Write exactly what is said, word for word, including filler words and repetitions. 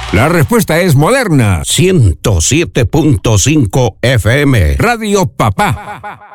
La respuesta es Moderna. ciento siete punto cinco F M. Radio Papá.